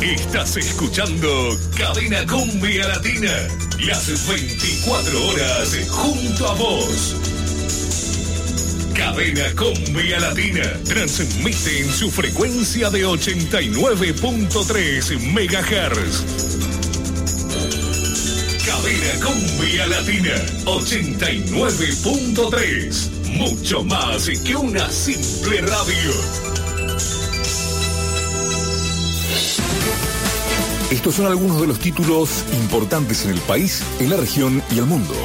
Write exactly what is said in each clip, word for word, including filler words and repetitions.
Estás escuchando Cadena Cumbia Latina. Las veinticuatro horas junto a vos. Cadena Cumbia Latina transmite en su frecuencia de ochenta y nueve punto tres megahertz. Cadena Cumbia Latina ochenta y nueve punto tres. Mucho más que una simple radio. Estos son algunos de los títulos importantes en el país, en la región y el mundo.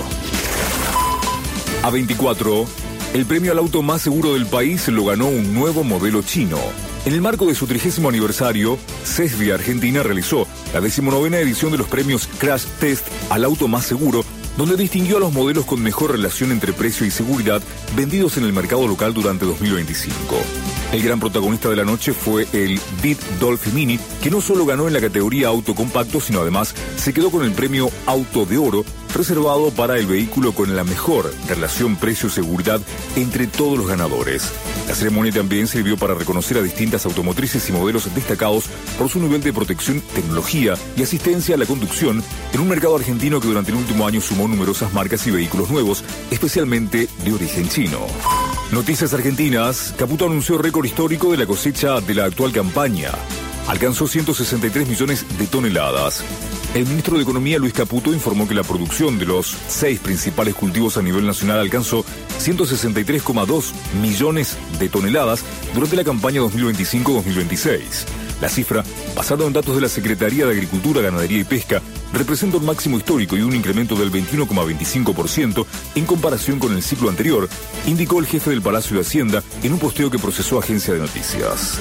A veinticuatro, el premio al auto más seguro del país lo ganó un nuevo modelo chino. En el marco de su trigésimo aniversario, CESBI Argentina realizó la decimonovena edición de los premios Crash Test al auto más seguro, donde distinguió a los modelos con mejor relación entre precio y seguridad vendidos en el mercado local durante dos mil veinticinco. El gran protagonista de la noche fue el Beat Dolphin Mini, que no solo ganó en la categoría auto compacto, sino además se quedó con el premio Auto de Oro, reservado para el vehículo con la mejor relación precio-seguridad entre todos los ganadores. La ceremonia también sirvió para reconocer a distintas automotrices y modelos destacados por su nivel de protección, tecnología y asistencia a la conducción en un mercado argentino que durante el último año sumó numerosas marcas y vehículos nuevos, especialmente de origen chino. Noticias argentinas. Caputo anunció récord histórico de la cosecha de la actual campaña. Alcanzó ciento sesenta y tres millones de toneladas. El ministro de Economía, Luis Caputo, informó que la producción de los seis principales cultivos a nivel nacional alcanzó ciento sesenta y tres coma dos millones de toneladas durante la campaña dos mil veinticinco dos mil veintiséis. La cifra, basada en datos de la Secretaría de Agricultura, Ganadería y Pesca, representa un máximo histórico y un incremento del veintiuno coma veinticinco por ciento en comparación con el ciclo anterior, indicó el jefe del Palacio de Hacienda en un posteo que procesó Agencia de Noticias.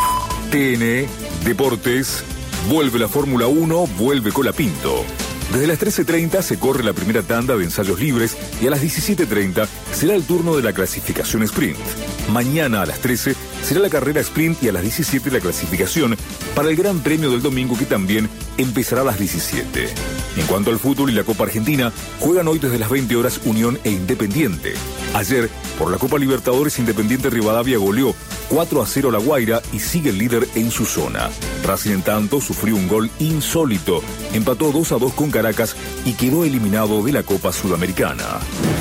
T N, Deportes. Vuelve la Fórmula uno, vuelve Colapinto. Desde las trece treinta se corre la primera tanda de ensayos libres y a las diecisiete treinta será el turno de la clasificación sprint. Mañana a las trece será la carrera sprint y a las diecisiete la clasificación para el Gran Premio del domingo, que también empezará a las diecisiete. En cuanto al fútbol y la Copa Argentina, juegan hoy desde las veinte horas Unión e Independiente. Ayer, por la Copa Libertadores, Independiente Rivadavia goleó cuatro a cero a La Guaira y sigue el líder en su zona. Racing, en tanto, sufrió un gol insólito. Empató dos a dos con Caracas y quedó eliminado de la Copa Sudamericana.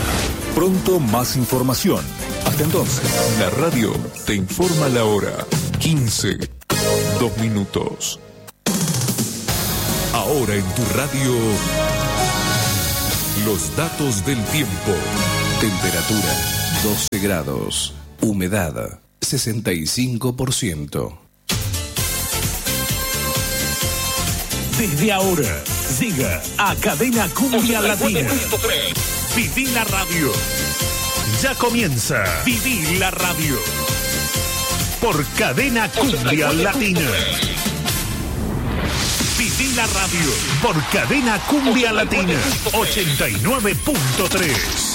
Pronto más información. Hasta entonces, la radio te informa la hora. quince, dos minutos. Ahora en tu radio, los datos del tiempo. Temperatura doce grados. Humedad sesenta y cinco por ciento. Desde ahora, llega a Cadena Cumbia Latina. Viví la radio. Ya comienza Viví la radio. Por Cadena Cumbia Latina. Viví la radio. Por Cadena Cumbia Latina. ochenta y nueve punto tres.